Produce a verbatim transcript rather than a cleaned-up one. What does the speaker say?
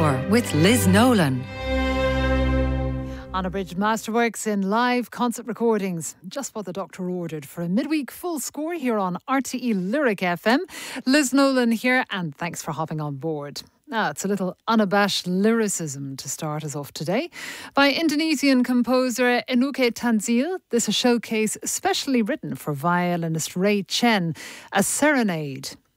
Hour with Liz Nolan. Unabridged Masterworks in live concert recordings. Just what the doctor ordered for a midweek full score here on R T E Lyric F M. Liz Nolan here, and thanks for hopping on board. Ah, it's a little unabashed lyricism to start us off today. By Indonesian composer Enuke Tanzil, this is a showcase specially written for violinist Ray Chen, a serenade.